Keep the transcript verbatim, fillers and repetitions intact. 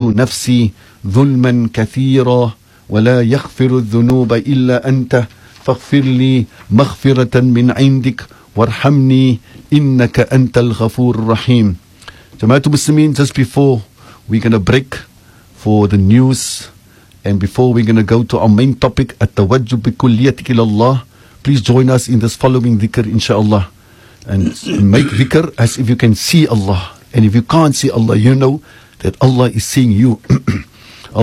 نفسي ظلما كثيرا ولا يغفر الذنوب إلا أنت فاغفر لي مغفرة من عندك وارحمني إنك أنت الغفور الرحيم. Jamaatul Muslimin, just before we're going to break for the news and before we're going to go to our main topic, at-tawajjuh bi kulliyatik ila Allah, please join us in this following dhikr, inshallah. And make dhikr as if you can see Allah. And if you can't see Allah, you know that Allah is seeing you.